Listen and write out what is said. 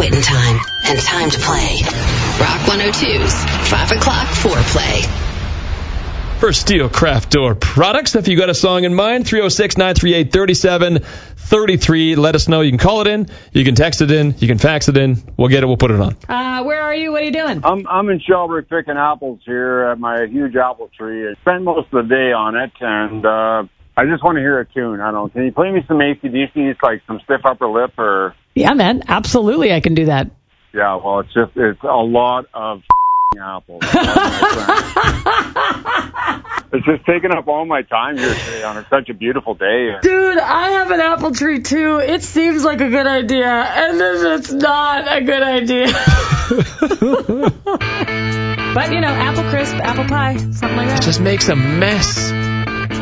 Quitting time and time to play. Rock 102's 5 o'clock foreplay. For Steel Craft Door Products, if you got a song in mind, 306-938-3733. Let us know. You can call it in, you can text it in, you can fax it in. We'll get it, we'll put it on. Where are you? What are you doing? I'm in Shelbury picking apples here at my huge apple tree. I spent most of the day on it, and I just want to hear a tune. I don't know. Can you play me some AC/DC? It's like some Stiff Upper Lip or... Yeah, man. Absolutely, I can do that. Yeah, well, it's a lot of apples. It's just taking up all my time here today on such a beautiful day. Dude, I have an apple tree, too. It seems like a good idea, and then it's not a good idea. But, apple crisp, apple pie, something like that. It just makes a mess.